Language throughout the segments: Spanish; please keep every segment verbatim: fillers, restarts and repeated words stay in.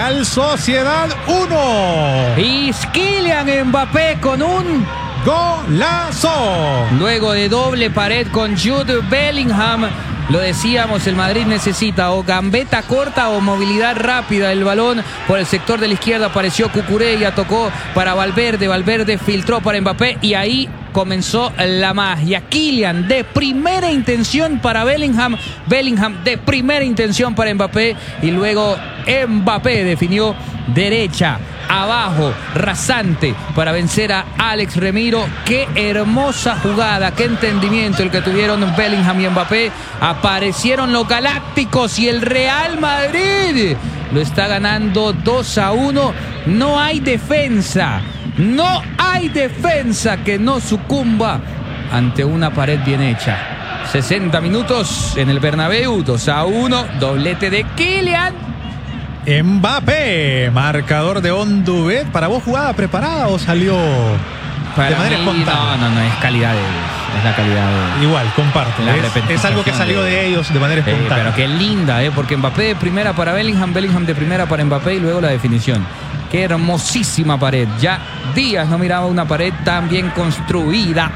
Real Sociedad uno. Y Kylian Mbappé con un golazo. Luego de doble pared con Jude Bellingham. Lo decíamos, el Madrid necesita o gambeta corta o movilidad rápida. El balón por el sector de la izquierda apareció Cucurella, tocó para Valverde, Valverde filtró para Mbappé y ahí comenzó la magia. Kylian de primera intención para Bellingham, Bellingham de primera intención para Mbappé y luego Mbappé definió derecha, abajo, rasante para vencer a Alex Remiro. Qué hermosa jugada, qué entendimiento el que tuvieron Bellingham y Mbappé. Aparecieron los galácticos y el Real Madrid lo está ganando dos a uno. No hay defensa, no hay defensa que no sucumba ante una pared bien hecha. sesenta minutos en el Bernabéu, dos a uno, doblete de Kylian Mbappé, marcador de Onduvet. ¿Para vos jugada preparada o salió Para de manera mí, espontánea? No, no, no, es calidad de ellos. Es la calidad de... Igual, comparto. La Es, es algo que salió de, de ellos de manera eh, espontánea. Pero qué linda, ¿eh? Porque Mbappé de primera para Bellingham, Bellingham de primera para Mbappé y luego la definición. Qué hermosísima pared. Ya días no miraba una pared tan bien construida.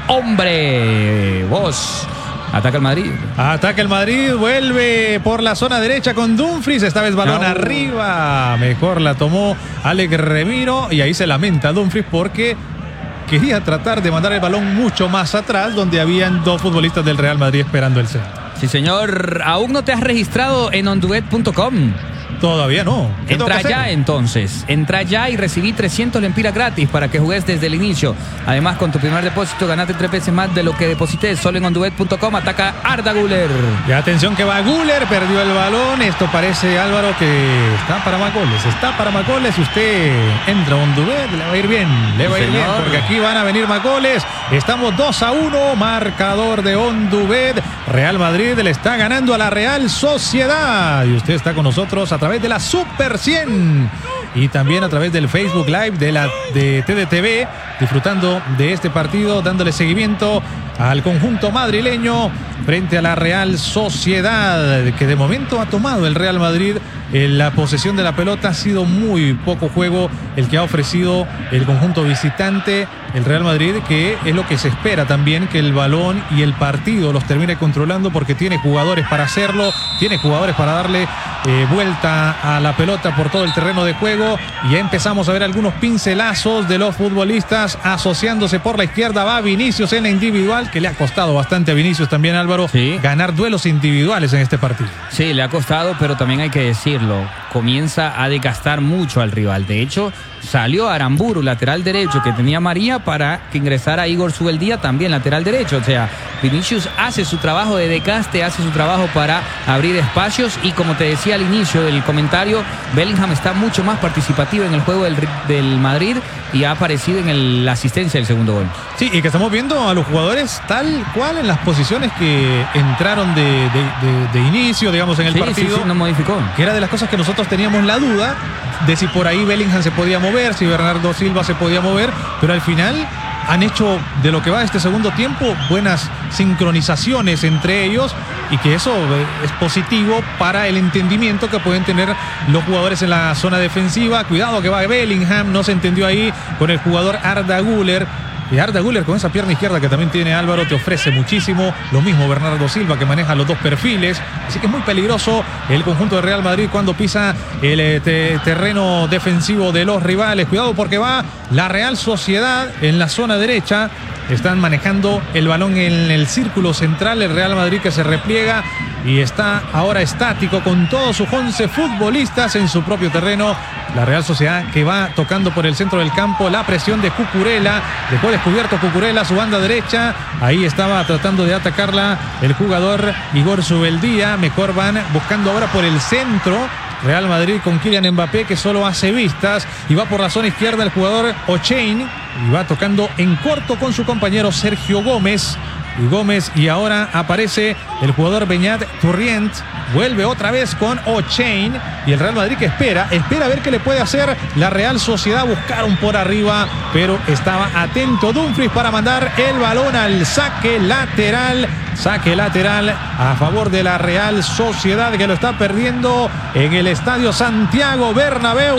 ¡Hombre! Vos... Ataca el Madrid. Ataca el Madrid, vuelve por la zona derecha con Dumfries. Esta vez balón no. arriba. Mejor la tomó Alex Remiro. Y ahí se lamenta Dumfries porque quería tratar de mandar el balón mucho más atrás, donde habían dos futbolistas del Real Madrid esperando el centro. Sí, señor. ¿Aún no te has registrado en onduet punto com? Todavía no. ¿Qué tengo que Entra hacer? ya entonces, entra ya y recibí trescientos lempiras gratis para que juegues desde el inicio. Además, con tu primer depósito ganate tres veces más de lo que deposité solo en onduet punto com. Ataca Arda Güler. Y atención que va Güler, perdió el balón. Esto parece, Álvaro, que está para más goles. Está para más goles. Si usted entra a Onduvet, le va a ir bien. Le va a ir bien, porque aquí van a venir más goles. Estamos dos a uno, marcador de Onduvet. Real Madrid le está ganando a la Real Sociedad. Y usted está con nosotros a través de la Super cien y también a través del Facebook Live de la de T D T V, disfrutando de este partido, dándole seguimiento al conjunto madrileño frente a la Real Sociedad, que de momento ha tomado el Real Madrid en la posesión de la pelota. Ha sido muy poco juego el que ha ofrecido el conjunto visitante, el Real Madrid, que es lo que se espera también, que el balón y el partido los termine controlando, porque tiene jugadores para hacerlo, tiene jugadores para darle eh, vuelta a la pelota por todo el terreno de juego. Y ya empezamos a ver algunos pincelazos de los futbolistas asociándose por la izquierda. Va Vinicius en la individual, que le ha costado bastante a Vinicius también, Álvaro, sí, ganar duelos individuales en este partido. Sí, le ha costado, pero también hay que decirlo, comienza a desgastar mucho al rival. De hecho, salió Aramburu, lateral derecho, que tenía María, para que ingresara Igor Zubeldía, también lateral derecho. O sea, Vinicius hace su trabajo de desgaste, hace su trabajo para abrir espacios, y como te decía al inicio del comentario, Bellingham está mucho más participativo en el juego del, del Madrid y ha aparecido en el, la asistencia del segundo gol. Sí, y que estamos viendo a los jugadores tal cual en las posiciones que entraron de, de, de, de inicio, digamos, en el sí, partido. Sí, sí, no modificó. Que era de las cosas que nosotros teníamos la duda de si por ahí Bellingham se podía mover, si Bernardo Silva se podía mover, pero al final han hecho, de lo que va de este segundo tiempo, buenas sincronizaciones entre ellos, y que eso es positivo para el entendimiento que pueden tener los jugadores en la zona defensiva. Cuidado que va Bellingham, no se entendió ahí con el jugador Arda Güler. Y Arda Güler, con esa pierna izquierda que también tiene Álvaro, te ofrece muchísimo. Lo mismo Bernardo Silva, que maneja los dos perfiles. Así que es muy peligroso el conjunto de Real Madrid cuando pisa el eh, te terreno defensivo de los rivales. Cuidado porque va la Real Sociedad en la zona derecha. Están manejando el balón en el círculo central. El Real Madrid, que se repliega y está ahora estático con todos sus once futbolistas en su propio terreno. La Real Sociedad, que va tocando por el centro del campo. La presión de Cucurella, dejó descubierto Cucurella su banda derecha. Ahí estaba tratando de atacarla el jugador Igor Zubeldía. Mejor van buscando ahora por el centro Real Madrid con Kylian Mbappé, que solo hace vistas, y va por la zona izquierda el jugador Ochain, y va tocando en corto con su compañero Sergio Gómez. Y Gómez, y ahora aparece el jugador Beñat Turrient, vuelve otra vez con Ochain, y el Real Madrid que espera, espera a ver qué le puede hacer la Real Sociedad. Buscaron por arriba, pero estaba atento Dumfries para mandar el balón al saque lateral, saque lateral a favor de la Real Sociedad, que lo está perdiendo en el Estadio Santiago Bernabéu.